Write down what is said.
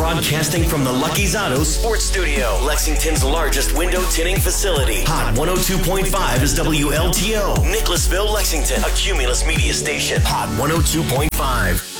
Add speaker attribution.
Speaker 1: Broadcasting from the Lucky's Auto Sports Studio, Lexington's largest window tinting facility. Hot 102.5 is WLTO, Nicholasville, Lexington, a Cumulus media station. Hot 102.5.